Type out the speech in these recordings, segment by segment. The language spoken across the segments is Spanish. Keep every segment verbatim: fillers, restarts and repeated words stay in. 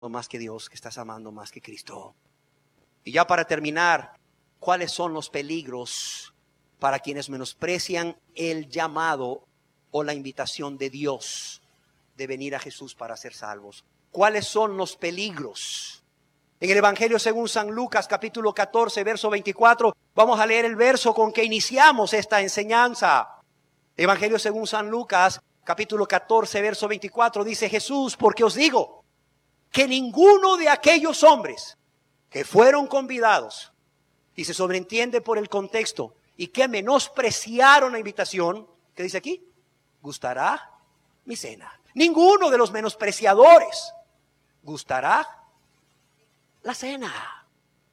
más que Dios, que estás amando más que Cristo. Y ya para terminar, ¿cuáles son los peligros para quienes menosprecian el llamado o la invitación de Dios de venir a Jesús para ser salvos? ¿Cuáles son los peligros? En el Evangelio según San Lucas, capítulo catorce, verso veinticuatro, vamos a leer el verso con que iniciamos esta enseñanza. Evangelio según San Lucas, capítulo catorce, verso veinticuatro, dice Jesús: porque os digo que ninguno de aquellos hombres que fueron convidados, y se sobreentiende por el contexto, y que menospreciaron la invitación, ¿qué dice aquí? Gustará mi cena. Ninguno de los menospreciadores gustará la cena.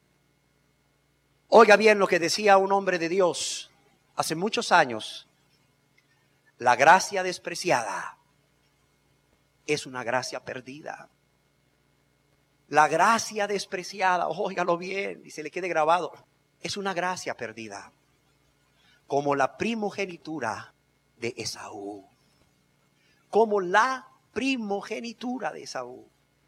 Oiga bien lo que decía un hombre de Dios hace muchos años: la gracia despreciada es una gracia perdida. La gracia despreciada, óigalo bien y se le quede grabado, es una gracia perdida, como la primogenitura de Esaú. Como la primogenitura de Esaú.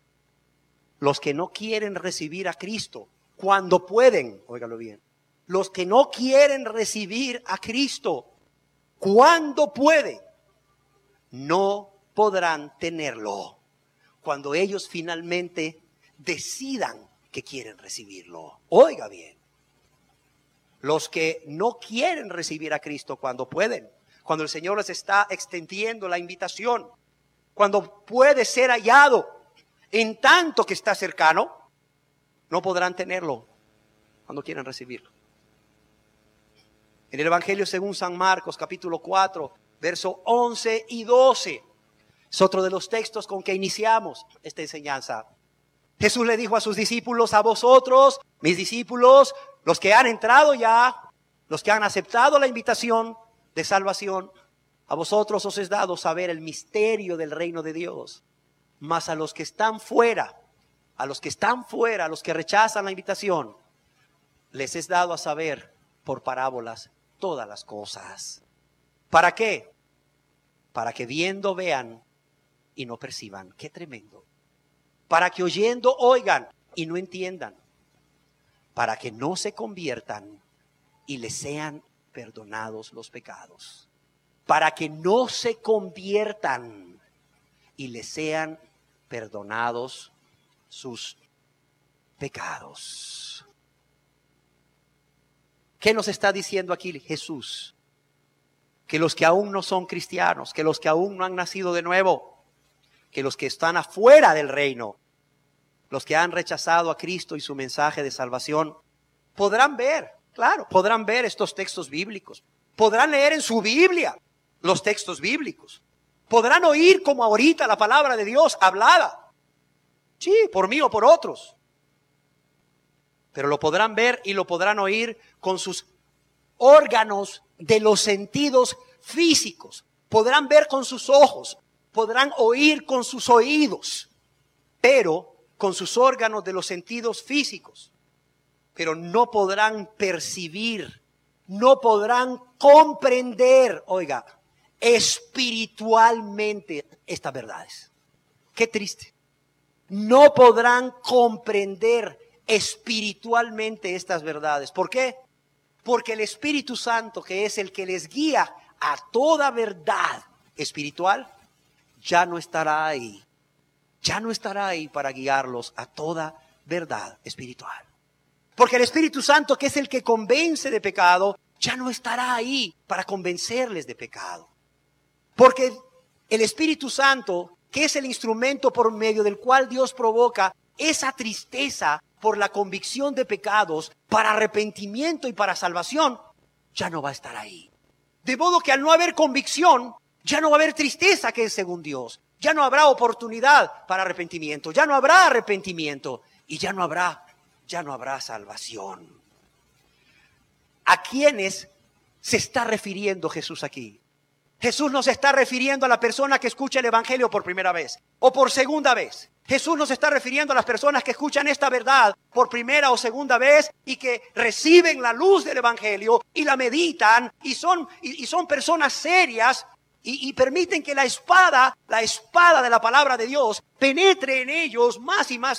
Los que no quieren recibir a Cristo cuando pueden, óigalo bien, los que no quieren recibir a Cristo cuando pueden, no podrán tenerlo cuando ellos finalmente decidan que quieren recibirlo. Oiga bien, los que no quieren recibir a Cristo cuando pueden, cuando el Señor les está extendiendo la invitación, cuando puede ser hallado en tanto que está cercano, no podrán tenerlo cuando quieran recibirlo. En el Evangelio según San Marcos, capítulo cuatro, verso once y doce, es otro de los textos con que iniciamos esta enseñanza. Jesús le dijo a sus discípulos: a vosotros, mis discípulos, los que han entrado ya, los que han aceptado la invitación de salvación, a vosotros os es dado saber el misterio del reino de Dios. Mas a los que están fuera, a los que están fuera, a los que rechazan la invitación, les es dado a saber por parábolas todas las cosas. ¿Para qué? Para que viendo vean y no perciban. ¡Qué tremendo! Para que oyendo oigan y no entiendan. Para que no se conviertan y les sean perdonados los pecados. Para que no se conviertan y les sean perdonados sus pecados. ¿Qué nos está diciendo aquí Jesús? Que los que aún no son cristianos, que los que aún no han nacido de nuevo, que los que están afuera del reino, los que han rechazado a Cristo y su mensaje de salvación, podrán ver, claro, podrán ver estos textos bíblicos, podrán leer en su Biblia los textos bíblicos, podrán oír como ahorita la palabra de Dios hablada, sí, por mí o por otros, pero lo podrán ver y lo podrán oír con sus órganos de los sentidos físicos, podrán ver con sus ojos, podrán oír con sus oídos, pero con sus órganos de los sentidos físicos, pero no podrán percibir, no podrán comprender, oiga, espiritualmente estas verdades. Qué triste. No podrán comprender espiritualmente estas verdades. ¿Por qué? Porque el Espíritu Santo, que es el que les guía a toda verdad espiritual, ya no estará ahí. Ya no estará ahí para guiarlos a toda verdad espiritual. Porque el Espíritu Santo, que es el que convence de pecado, ya no estará ahí para convencerles de pecado. Porque el Espíritu Santo, que es el instrumento por medio del cual Dios provoca esa tristeza por la convicción de pecados, para arrepentimiento y para salvación, ya no va a estar ahí. De modo que al no haber convicción, ya no va a haber tristeza, que es según Dios. Ya no habrá oportunidad para arrepentimiento, ya no habrá arrepentimiento y ya no habrá, ya no habrá salvación. ¿A quiénes se está refiriendo Jesús aquí? Jesús nos está refiriendo a la persona que escucha el Evangelio por primera vez o por segunda vez. Jesús nos está refiriendo a las personas que escuchan esta verdad por primera o segunda vez y que reciben la luz del Evangelio y la meditan y son, y, y son personas serias Y, y permiten que la espada, la espada de la palabra de Dios, penetre en ellos más y más